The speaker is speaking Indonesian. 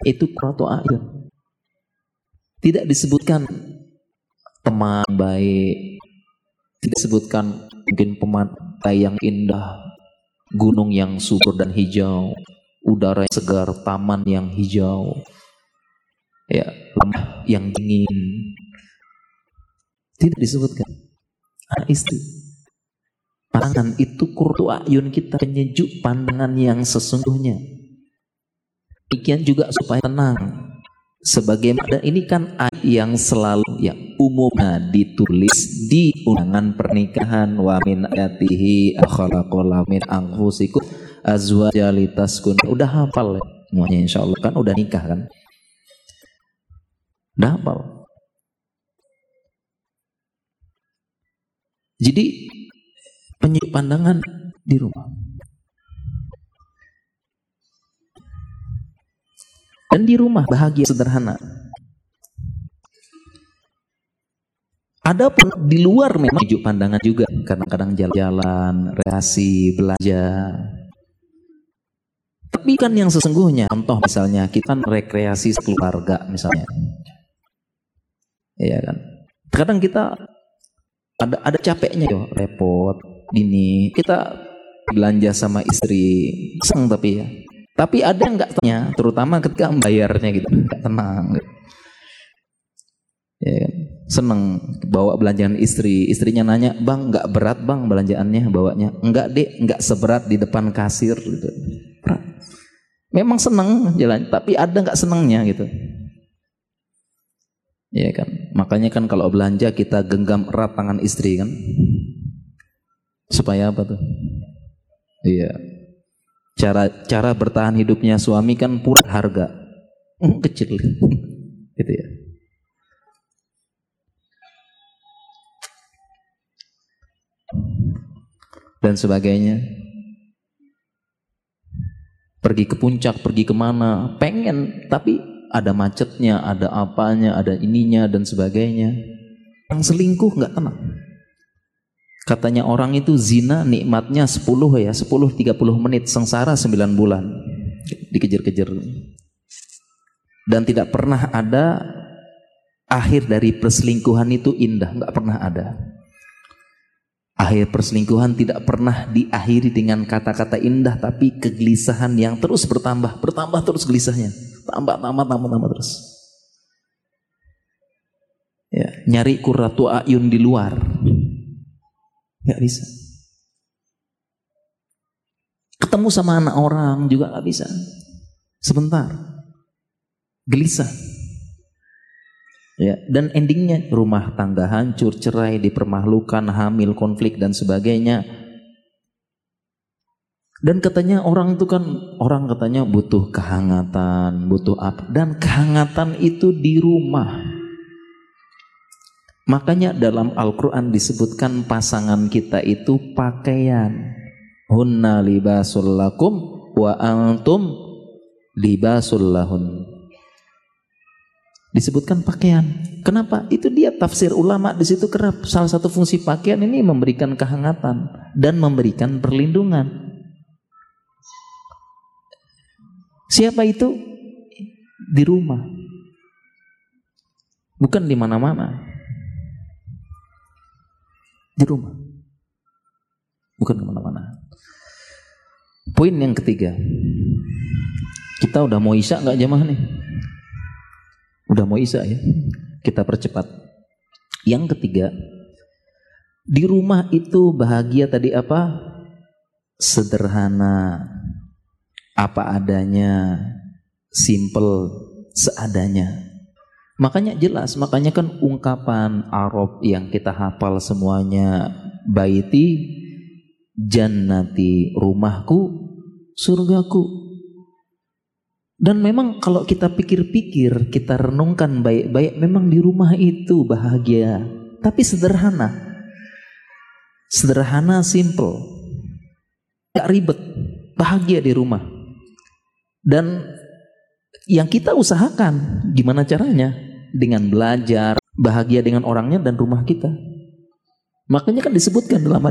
Itu qurratu a'yun. Tidak disebutkan teman baik, tidak disebutkan mungkin pemandangan yang indah, gunung yang subur dan hijau, udara yang segar, taman yang hijau, ya, lembah yang dingin. Tidak disebutkan. Anak istri. Pandangan itu qurratu a'yun kita, penyejuk pandangan yang sesungguhnya. Demikian juga supaya tenang. Sebagaimana ini kan ayat yang selalu yang umumnya ditulis di undangan pernikahan, wa min ayatihi akhalaqala min anfusikum azwaja litaskun. Udah hafal ya semuanya insyaallah, kan udah nikah kan? Udah hafal. Jadi penyejuk pandangan di rumah. Dan di rumah bahagia sederhana. Adapun di luar memang penyejuk pandangan juga. Kadang-kadang jalan-jalan, rekreasi, belanja. Tapi kan yang sesungguhnya, contoh misalnya kita rekreasi sekeluarga misalnya. Iya kan. Kadang kita ada capeknya yo, repot ini. Kita belanja sama istri, senang tapi ya. Tapi ada yang nggak tanya, terutama ketika membayarnya gitu, nggak tenang. Ya, seneng bawa belanjaan istri, istrinya nanya, bang nggak berat bang belanjaannya bawanya? Enggak dek, nggak seberat di depan kasir gitu. Memang seneng jalan, tapi ada nggak senengnya gitu. Ya kan, makanya kan kalau belanja kita genggam erat tangan istri kan, supaya apa tuh? Iya. Cara bertahan hidupnya suami kan pura harga kecil gitu ya. Dan sebagainya. Pergi ke puncak, pergi kemana, pengen, tapi ada macetnya, ada apanya, ada ininya dan sebagainya. Yang selingkuh nggak tenang. Katanya orang itu zina nikmatnya 10 30 menit, sengsara 9 bulan. Dikejar-kejar. Dan tidak pernah ada akhir dari perselingkuhan itu indah, enggak pernah ada. Akhir perselingkuhan tidak pernah diakhiri dengan kata-kata indah, tapi kegelisahan yang terus bertambah terus gelisahnya. Tambah terus. Ya, nyari qurratu a'yun di luar. Gak bisa. Ketemu sama anak orang juga gak bisa. Sebentar. Gelisah. Ya, dan endingnya rumah tangga hancur, cerai, dipermalukan, hamil, konflik dan sebagainya. Dan katanya orang katanya butuh kehangatan, butuh apa? Dan kehangatan itu di rumah. Makanya dalam Al-Quran disebutkan pasangan kita itu pakaian. Hunna libasul lakum wa antum libasul lahun. Disebutkan pakaian. Kenapa? Itu dia tafsir ulama di situ kerap. Salah satu fungsi pakaian ini memberikan kehangatan dan memberikan perlindungan. Siapa itu? Di rumah. Bukan di mana-mana. Di rumah, bukan kemana-mana. Poin yang ketiga, kita udah mau isya nggak jamaah nih? Udah mau isya ya, kita percepat. Yang ketiga, di rumah itu bahagia tadi apa? Sederhana, apa adanya, simple, seadanya. Makanya jelas, makanya kan ungkapan Arab yang kita hafal semuanya, baiti jannati, rumahku surgaku. Dan memang kalau kita pikir-pikir, kita renungkan baik-baik, memang di rumah itu bahagia, tapi sederhana. Sederhana, simple. Gak ribet, bahagia di rumah. Dan yang kita usahakan gimana caranya? Dengan belajar, bahagia dengan orangnya dan rumah kita. Makanya kan disebutkan dalam